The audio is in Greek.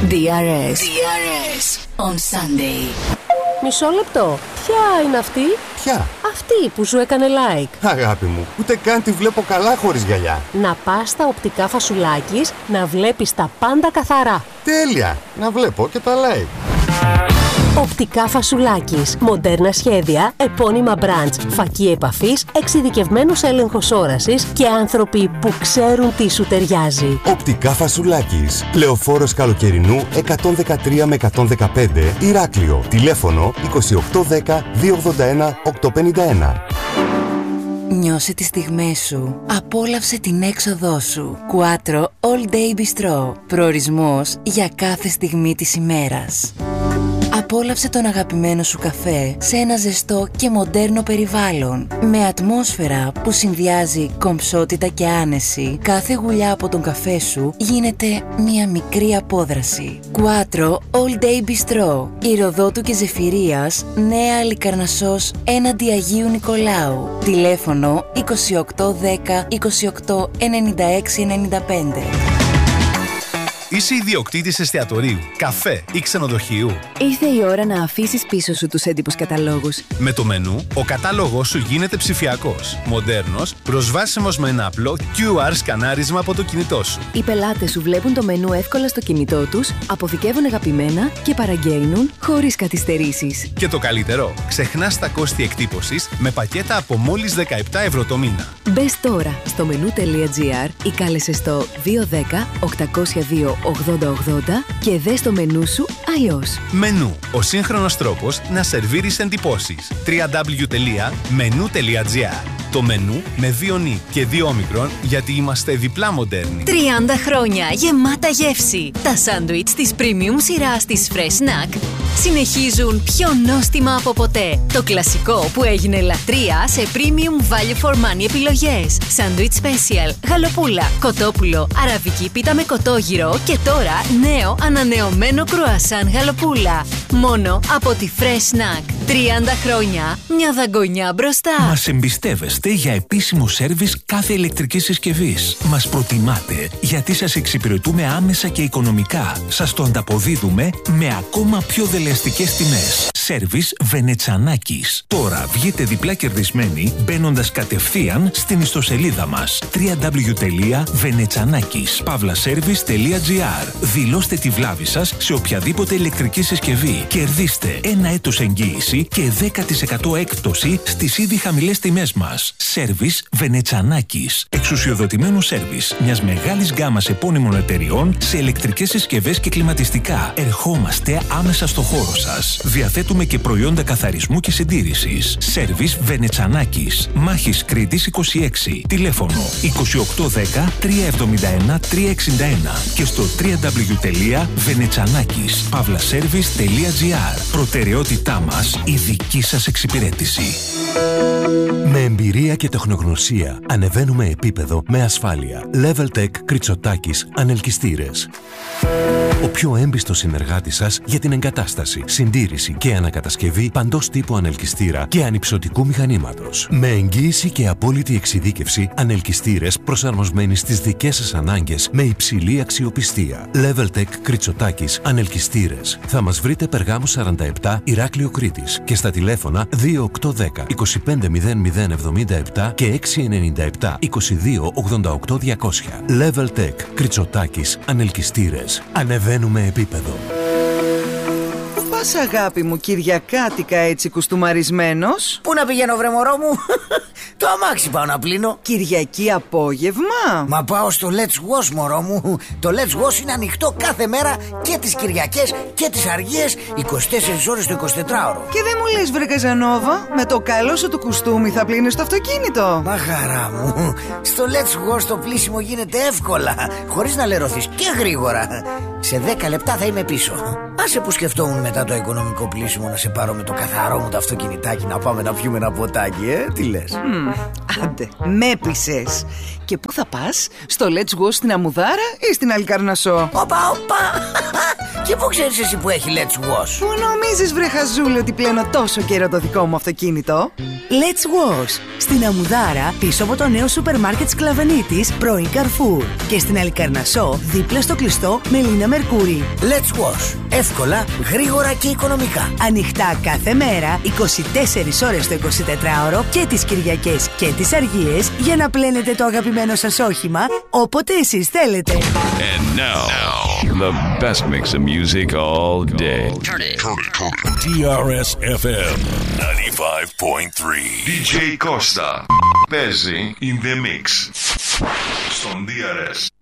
DRS on Sunday. Μισό λεπτό. Ποια είναι αυτή? Ποια? Αυτή που σου έκανε like. Αγάπη μου, ούτε καν τη βλέπω καλά χωρίς γυαλιά. Να πας στα οπτικά Φασουλάκης να βλέπεις τα πάντα καθαρά. Τέλεια! Να βλέπω και τα like. Οπτικά Φασουλάκης. Μοντέρνα σχέδια, επώνυμα brands, φακή επαφής, εξειδικευμένος έλεγχος όρασης και άνθρωποι που ξέρουν τι σου ταιριάζει. Οπτικά Φασουλάκης. Λεωφόρος Καλοκαιρινού 113 με 115 Ηράκλειο. Τηλέφωνο 2810 281 851. Νιώσε τις στιγμές σου. Απόλαυσε την έξοδό σου. Quattro All Day Bistro. Προορισμός για κάθε στιγμή της ημέρας. Απόλαυσε τον αγαπημένο σου καφέ σε ένα ζεστό και μοντέρνο περιβάλλον. Με ατμόσφαιρα που συνδυάζει κομψότητα και άνεση, κάθε γουλιά από τον καφέ σου γίνεται μια μικρή απόδραση. Quattro All Day Bistro. Ηροδότου και Ζεφυρίας, Νέα Αλικαρνασσός, έναντι Αγίου Νικολάου. Τηλέφωνο 2810 28 96 95. Είσαι ιδιοκτήτης εστιατορίου, καφέ ή ξενοδοχείου? Ήρθε η ώρα να αφήσεις πίσω σου τους έντυπους καταλόγους. Με το μενού, ο κατάλογος σου γίνεται ψηφιακός, μοντέρνος, προσβάσιμος με ένα απλό QR σκανάρισμα από το κινητό σου. Οι πελάτες σου βλέπουν το μενού εύκολα στο κινητό τους, αποθηκεύουν αγαπημένα και παραγγέλνουν χωρίς καθυστερήσεις. Και το καλύτερο, ξεχνάς τα κόστη εκτύπωσης με πακέτα από μόλις 17 ευρώ το μήνα. Μπες τώρα στο menu.gr ή κάλεσε στο 210 802 8080 και δες το μενού σου αλλιώς. Μενού, ο σύγχρονος τρόπος να σερβίρεις εντυπώσεις. www.menu.gr. Το μενού με 2 νι και 2 όμικρον, γιατί είμαστε διπλά μοντέρνοι. 30 χρόνια γεμάτα γεύση. Τα σάντουιτς της premium σειράς της Fresh Snack συνεχίζουν πιο νόστιμα από ποτέ. Το κλασικό που έγινε λατρεία σε premium value for money επιλογές. Σάντουιτ special, γαλοπούλα, κοτόπουλο, αραβική πίτα με κοτόγυρο και τώρα νέο ανανεωμένο κρουασάν γαλοπούλα. Μόνο από τη Fresh Snack. 30 χρόνια, μια δαγκονιά μπροστά. Μας εμπιστεύεστε για επίσημο σέρβις κάθε ηλεκτρικής συσκευής. Μας προτιμάτε γιατί σας εξυπηρετούμε άμεσα και οικονομικά. Σας το ανταποδίδουμε με ακόμα πιο δελεαστικές τιμές. Σέρβις Βενετσανάκης. Τώρα βγείτε διπλά κερδισμένοι μπαίνοντας κατευθείαν στην ιστοσελίδα μας www.venetsanakis.gr. Δηλώστε τη βλάβη σας σε οποιαδήποτε ηλεκτρική συσκευή. Κερδίστε 1 έτος εγγύηση και 10% έκπτωση στις ήδη χαμηλές τιμές μας. Σέρβις Βενετσανάκης. Εξουσιοδοτημένο σέρβις μιας μεγάλης γκάμας επώνυμων εταιριών σε ηλεκτρικές συσκευές και κλιματιστικά. Ερχόμαστε άμεσα στο χώρο σας. Διαθέτουμε και προϊόντα καθαρισμού και συντήρησης. Σέρβις Βενετσανάκης. Μάχης Κρήτης 26. Τηλέφωνο 2810 371 361 και στο www.venetsanakis.gr. Προτεραιότητά μας, η δική σας εξυπηρέτηση. Με εμπειρία και τεχνογνωσία ανεβαίνουμε επίπεδο με ασφάλεια. Leveltech Κριτσοτάκης Ανελκυστήρες. Ο πιο έμπιστος συνεργάτης σας για την εγκατάσταση, συντήρηση και ανακατασκευή παντός τύπου ανελκυστήρα και ανυψωτικού μηχανήματος. Με εγγύηση και απόλυτη εξειδίκευση, ανελκυστήρες προσαρμοσμένοι στις δικές σας ανάγκες με υψηλή αξιοπιστία. Leveltech Κριτσοτάκης Ανελκυστήρες. Θα μας βρείτε Περγάμου 47, Ηράκλειο Κρήτης και στα τηλέφωνα 2810 2500077 και 697 22 88 200. Leveltech Κριτσοτάκης Ανελκυστήρες. Ανεβαίνουμε επίπεδο. Πού πας αγάπη μου κυριακάτικα έτσι κουστούμαρισμένος? Πού να πηγαίνω βρε μωρό μου? Το αμάξι πάω να πλύνω. Κυριακή απόγευμα? Μα πάω στο Let's Wash μωρό μου. Το Let's Wash είναι ανοιχτό κάθε μέρα και τις Κυριακές και τις Αργίες 24 ώρες το 24ωρο. Και δεν μου λες βρε Καζανόβα, με το καλό σου το κουστούμι θα πλύνεις το αυτοκίνητο? Μα χαρά μου, στο Let's Wash το πλύσιμο γίνεται εύκολα, χωρίς να λερωθείς και γρήγορα. Σε 10 λεπτά θα είμαι πίσω. Άσε που σκεφτόμουν μετά το οικονομικό πλύσιμο να σε πάρω με το καθαρό μου το αυτοκινητάκι να πάμε να πιούμε ένα ποτάκι, τι λες? Άντε, με πείσες. Και πού θα πας? Στο Let's Go στην Αμμουδάρα ή στην Αλικαρνασσό? Όπα. Και πού ξέρεις εσύ που έχει Let's Wash? Πού νομίζεις βρε χαζούλη ότι πλένω τόσο καιρό το δικό μου αυτοκίνητο? Let's Wash. Στην Αμουδάρα, πίσω από το νέο σούπερ μάρκετ Σκλαβενίτης, πρώην Carrefour. Και στην Αλικαρνασσό, δίπλα στο κλειστό Μελίνα Μερκούρη. Let's Wash. Εύκολα, γρήγορα και οικονομικά. Ανοιχτά κάθε μέρα, 24 ώρες το 24ωρο και τις Κυριακές και τις Αργίες για να πλένετε το αγαπημένο σας όχημα όποτε εσείς θέλετε. And now, the best mix of music all day. Turn it. DRS FM 95.3. DJ Costa παίζει in the mix στον DRS.